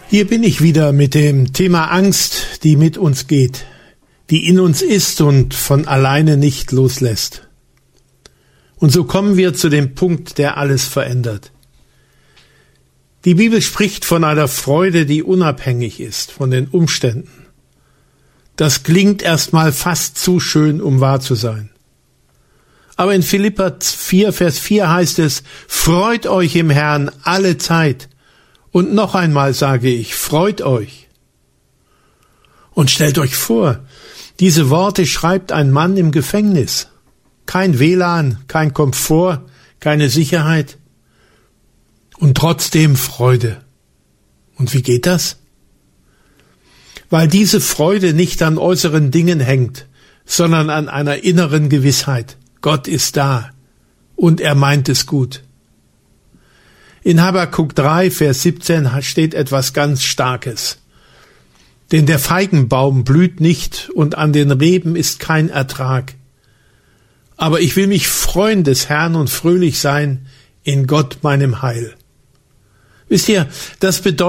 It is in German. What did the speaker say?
Hier bin ich wieder mit dem Thema Angst, die mit uns geht, die in uns ist und von alleine nicht loslässt. Und so kommen wir zu dem Punkt, der alles verändert. Die Bibel spricht von einer Freude, die unabhängig ist von den Umständen. Das klingt erstmal fast zu schön, um wahr zu sein. Aber in Philipper 4, Vers 4 heißt es, freut euch im Herrn alle Zeit. Und noch einmal sage ich, freut euch. Und stellt euch vor, diese Worte schreibt ein Mann im Gefängnis. Kein WLAN, kein Komfort, keine Sicherheit. Und trotzdem Freude. Und wie geht das? Weil diese Freude nicht an äußeren Dingen hängt, sondern an einer inneren Gewissheit. Gott ist da und er meint es gut. In Habakuk 3, Vers 17 steht etwas ganz Starkes. Denn der Feigenbaum blüht nicht und an den Reben ist kein Ertrag. Aber ich will mich freuen des Herrn und fröhlich sein in Gott meinem Heil. Wisst ihr, das bedeutet,